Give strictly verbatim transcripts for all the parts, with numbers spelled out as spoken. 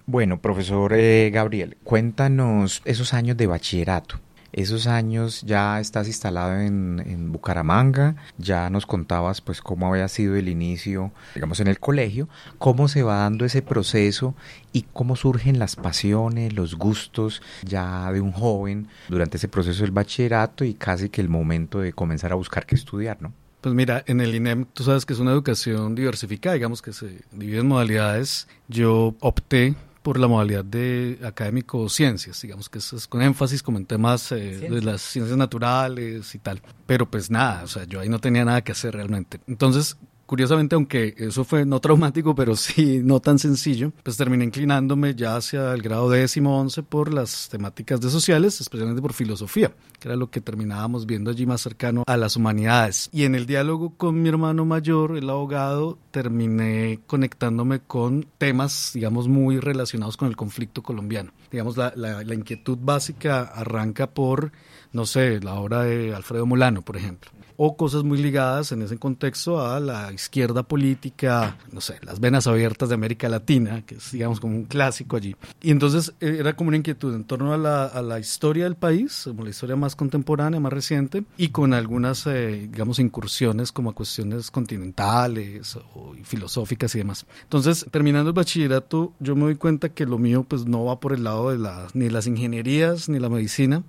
Bueno, profesor eh, Gabriel, cuéntanos esos años de bachillerato. Esos años ya estás instalado en, en Bucaramanga, ya nos contabas pues cómo había sido el inicio, digamos, en el colegio, cómo se va dando ese proceso y cómo surgen las pasiones, los gustos ya de un joven durante ese proceso del bachillerato y casi que el momento de comenzar a buscar qué estudiar, ¿no? Pues mira, en el I N E M tú sabes que es una educación diversificada, digamos que se divide en modalidades. Yo opté por la modalidad de académico ciencias, digamos que eso es con énfasis como en temas eh, de las ciencias naturales y tal, pero pues nada, o sea, yo ahí no tenía nada que hacer realmente. Entonces, curiosamente, aunque eso fue no traumático, pero sí no tan sencillo, pues terminé inclinándome ya hacia el grado décimo once por las temáticas de sociales, especialmente por filosofía, que era lo que terminábamos viendo allí más cercano a las humanidades. Y en el diálogo con mi hermano mayor, el abogado, terminé conectándome con temas, digamos, muy relacionados con el conflicto colombiano. Digamos, la, la, la inquietud básica arranca por, no sé, la obra de Alfredo Molano, por ejemplo, o cosas muy ligadas en ese contexto a la izquierda política, no sé, las venas abiertas de América Latina, que es, digamos, como un clásico allí. Y entonces eh, era como una inquietud en torno a la, a la historia del país, como la historia más contemporánea, más reciente, y con algunas, eh, digamos, incursiones como a cuestiones continentales o filosóficas y demás. Entonces, terminando el bachillerato, yo me doy cuenta que lo mío pues no va por el lado de la, ni las ingenierías ni la medicina,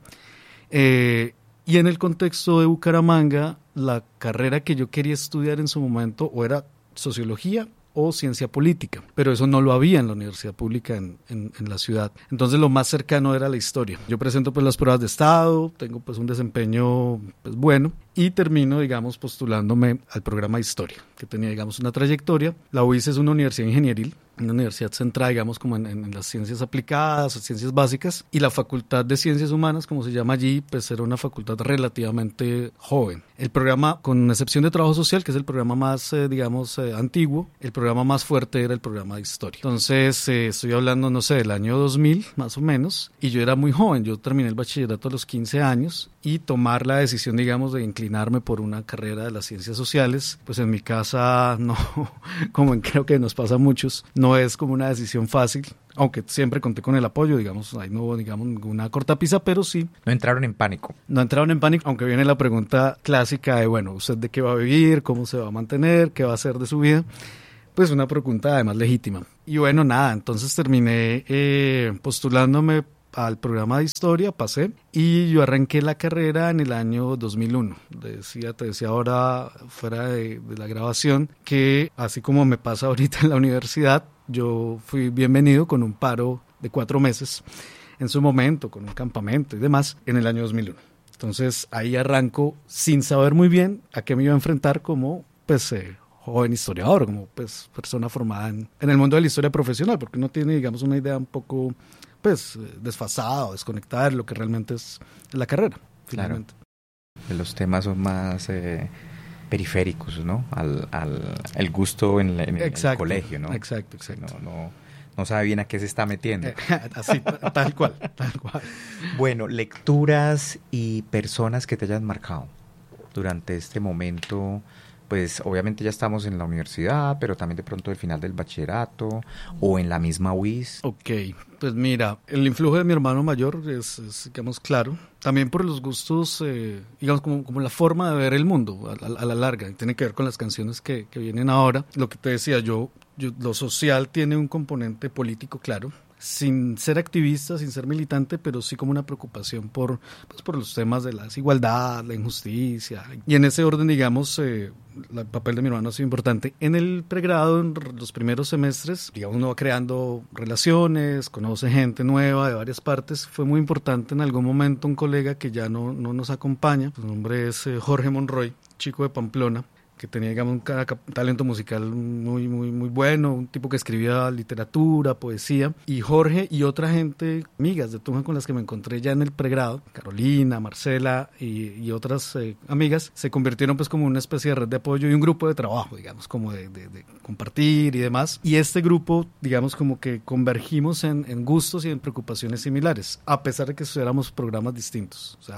eh, y en el contexto de Bucaramanga, la carrera que yo quería estudiar en su momento o era sociología o ciencia política, pero eso no lo había en la universidad pública en, en, en la ciudad. Entonces lo más cercano era la historia. Yo presento pues las pruebas de estado, tengo pues un desempeño pues bueno y termino, digamos, postulándome al programa de historia, que tenía, digamos, una trayectoria. La U I C es una universidad ingenieril, una universidad centrada, digamos, como en, en las ciencias aplicadas o ciencias básicas, y la Facultad de Ciencias Humanas, como se llama allí, pues era una facultad relativamente joven. El programa, con excepción de trabajo social, que es el programa más, eh, digamos, eh, antiguo, el programa más fuerte era el programa de historia. Entonces, eh, estoy hablando, no sé, del año dos mil, más o menos, y yo era muy joven, yo terminé el bachillerato a los quince años, y tomar la decisión, digamos, de inclinarme por una carrera de las ciencias sociales, pues en mi casa, no, como creo que nos pasa a muchos, no es como una decisión fácil, aunque siempre conté con el apoyo, digamos, ahí no hubo, digamos, ninguna cortapisa, pero sí. No entraron en pánico. No entraron en pánico, aunque viene la pregunta clásica de, bueno, ¿usted de qué va a vivir? ¿Cómo se va a mantener? ¿Qué va a hacer de su vida? Pues una pregunta además legítima. Y bueno, nada, entonces terminé eh, postulándome al programa de historia, pasé, y yo arranqué la carrera en el año dos mil uno. Decía, te decía ahora, fuera de, de la grabación, que así como me pasa ahorita en la universidad, yo fui bienvenido con un paro de cuatro meses en su momento, con un campamento y demás, en el año dos mil uno. Entonces ahí arranco sin saber muy bien a qué me iba a enfrentar como, pues, eh, joven historiador, como pues persona formada en, en el mundo de la historia profesional, porque uno tiene, digamos, una idea un poco pues desfasada o desconectada de lo que realmente es la carrera, finalmente. Claro. Los temas son más eh, periféricos, ¿no? Al, al el gusto en, en exacto, el colegio, ¿no? Exacto, exacto. No, no, no sabe bien a qué se está metiendo. Así, tal cual, tal cual. Bueno, lecturas y personas que te hayan marcado durante este momento. Pues obviamente ya estamos en la universidad, pero también de pronto al final del bachillerato o en la misma U I S. Ok, pues mira, el influjo de mi hermano mayor es, es digamos, claro. También por los gustos, eh, digamos, como, como la forma de ver el mundo a, a, a la larga. Y tiene que ver con las canciones que, que vienen ahora. Lo que te decía, yo, yo, lo social tiene un componente político, claro, sin ser activista, sin ser militante, pero sí como una preocupación por, pues, por los temas de la desigualdad, la injusticia. Y en ese orden, digamos, eh, el papel de mi hermano ha sido importante. En el pregrado, en los primeros semestres, digamos, uno va creando relaciones, conoce gente nueva de varias partes. Fue muy importante en algún momento un colega que ya no, no nos acompaña, su nombre es eh, Jorge Monroy, chico de Pamplona, que tenía, digamos, un talento musical muy, muy, muy bueno, un tipo que escribía literatura, poesía, y Jorge y otra gente, amigas de Tunja con las que me encontré ya en el pregrado, Carolina, Marcela y, y otras eh, amigas, se convirtieron pues como una especie de red de apoyo y un grupo de trabajo, digamos, como de, de, de compartir y demás, y este grupo, digamos, como que convergimos en, en gustos y en preocupaciones similares, a pesar de que estudiáramos programas distintos, o sea,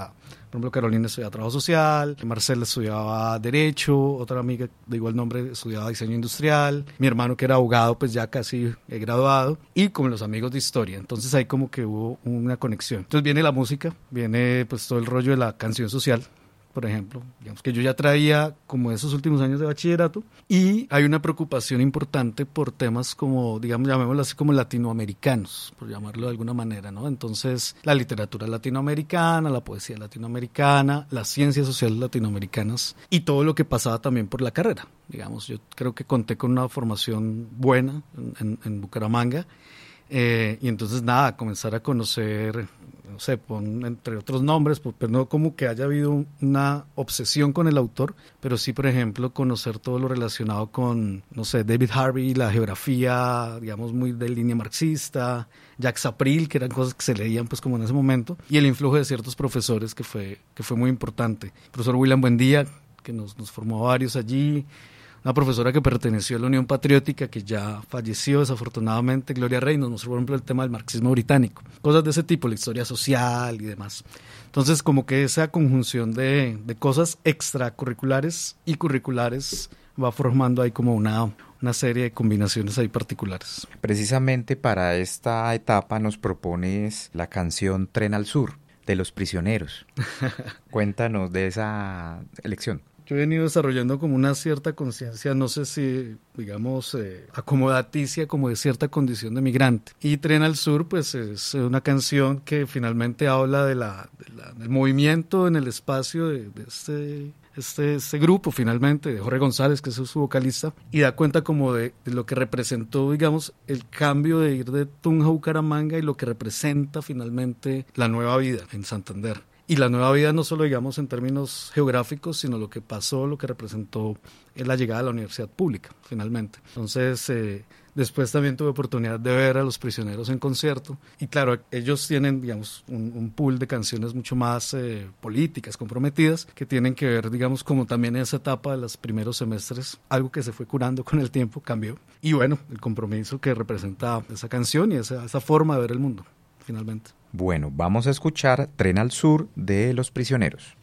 Por ejemplo, Carolina estudiaba Trabajo Social, Marcela estudiaba Derecho, otra amiga de igual nombre estudiaba Diseño Industrial, mi hermano que era abogado pues ya casi he graduado, y como los amigos de Historia. Entonces ahí como que hubo una conexión. Entonces viene la música, viene pues todo el rollo de la canción social, por ejemplo, digamos que yo ya traía como esos últimos años de bachillerato, y hay una preocupación importante por temas como, digamos, llamémoslo así, como latinoamericanos, por llamarlo de alguna manera, ¿no? Entonces, la literatura latinoamericana, la poesía latinoamericana, las ciencias sociales latinoamericanas y todo lo que pasaba también por la carrera. Digamos, yo creo que conté con una formación buena en, en, en Bucaramanga, eh, y entonces nada, comenzar a conocer, no sé, pon, entre otros nombres, pues, pero no como que haya habido una obsesión con el autor, pero sí, por ejemplo, conocer todo lo relacionado con, no sé, David Harvey, la geografía, digamos, muy de línea marxista, Jacques April, que eran cosas que se leían pues como en ese momento, y el influjo de ciertos profesores que fue, que fue muy importante. El profesor William Buendía, que nos, nos formó a varios allí, una profesora que perteneció a la Unión Patriótica, que ya falleció desafortunadamente, Gloria Rey, nos mostró por ejemplo el tema del marxismo británico, cosas de ese tipo, la historia social y demás. Entonces como que esa conjunción de, de cosas extracurriculares y curriculares va formando ahí como una, una serie de combinaciones ahí particulares. Precisamente para esta etapa nos propones la canción Tren al Sur, de Los Prisioneros. Cuéntanos de esa elección. Yo he venido desarrollando como una cierta conciencia, no sé si, digamos, eh, acomodaticia, como de cierta condición de migrante. Y Tren al Sur, pues es una canción que finalmente habla de la, de la, del movimiento en el espacio de, de este, este, este grupo, finalmente, de Jorge González, que es su vocalista, y da cuenta como de, de lo que representó, digamos, el cambio de ir de Tunja a Bucaramanga y lo que representa finalmente la nueva vida en Santander. Y la nueva vida no solo, digamos, en términos geográficos, sino lo que pasó, lo que representó en la llegada a la universidad pública, finalmente. Entonces, eh, después también tuve oportunidad de ver a Los Prisioneros en concierto. Y claro, ellos tienen, digamos, un, un pool de canciones mucho más eh, políticas, comprometidas, que tienen que ver, digamos, como también en esa etapa de los primeros semestres, algo que se fue curando con el tiempo, cambió. Y bueno, el compromiso que representa esa canción y esa, esa forma de ver el mundo, finalmente. Bueno, vamos a escuchar Tren al Sur de Los Prisioneros.